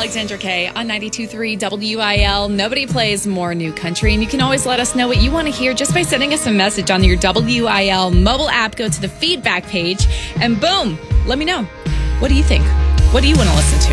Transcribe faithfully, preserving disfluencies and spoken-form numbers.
Alexandra Kay on ninety-two point three W I L. Nobody plays more new country, and you can always let us know what you want to hear just by sending us a message on your W I L mobile app. Go to the feedback page, and boom, let me know. What do you think? What do you want to listen to?